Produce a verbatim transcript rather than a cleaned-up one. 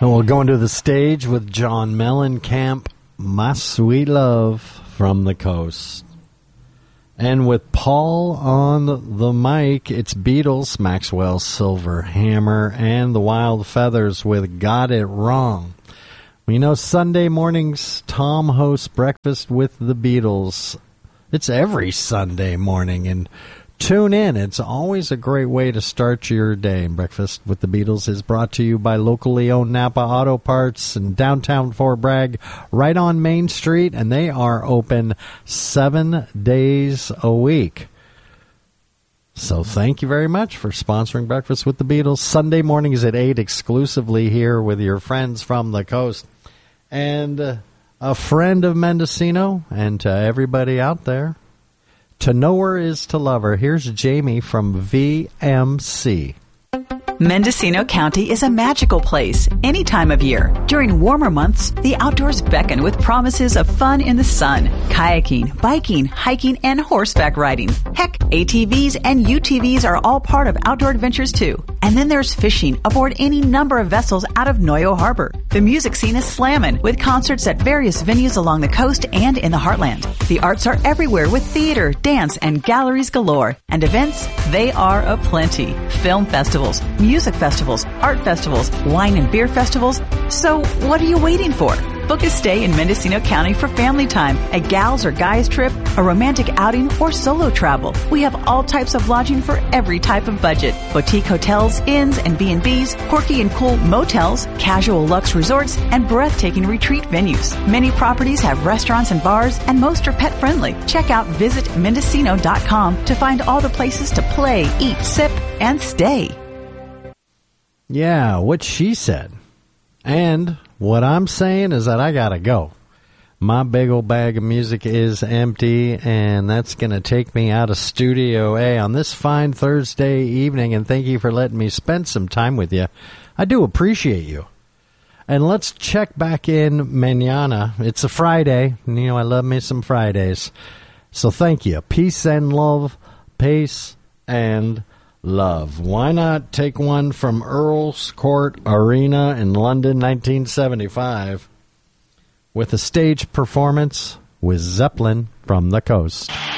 And we'll go into the stage with John Mellencamp, My Sweet Love from the Coast. And with Paul on the mic, it's Beatles, Maxwell's Silver Hammer, and the Wild Feathers with Got It Wrong. You know, Sunday mornings, Tom hosts Breakfast with the Beatles. It's every Sunday morning, and tune in. It's always a great way to start your day. Breakfast with the Beatles is brought to you by locally owned Napa Auto Parts in downtown Fort Bragg, right on Main Street, and they are open seven days a week. So thank you very much for sponsoring Breakfast with the Beatles. Sunday mornings at eight, exclusively here with your friends from the coast. And uh, a friend of Mendocino, and to everybody out there, to know her is to love her. Here's Jamie from V M C. Mendocino County is a magical place any time of year. During warmer months, the outdoors beckon with promises of fun in the sun. Kayaking, biking, hiking, and horseback riding. Heck, A T Vs and U T Vs are all part of outdoor adventures too. And then there's fishing aboard any number of vessels out of Noyo Harbor. The music scene is slammin', with concerts at various venues along the coast and in the heartland. The arts are everywhere with theater, dance, and galleries galore. And events, they are aplenty. Film festivals, music festivals, art festivals, wine and beer festivals. So what are you waiting for? Book a stay in Mendocino County for family time, a gals or guys trip, a romantic outing, or solo travel. We have all types of lodging for every type of budget. Boutique hotels, inns and B and B's, quirky and cool motels, casual luxe resorts, and breathtaking retreat venues. Many properties have restaurants and bars, and most are pet friendly. Check out visit mendocino dot com to find all the places to play, eat, sip, and stay. Yeah, what she said. And what I'm saying is that I gotta go. My big old bag of music is empty, and that's going to take me out of Studio A on this fine Thursday evening, and thank you for letting me spend some time with you. I do appreciate you. And let's check back in mañana. It's a Friday, and you know I love me some Fridays. So thank you. Peace and love. Peace and love. Why not take one from Earl's Court Arena in London, nineteen seventy-five, with a stage performance with Zeppelin from the Coast.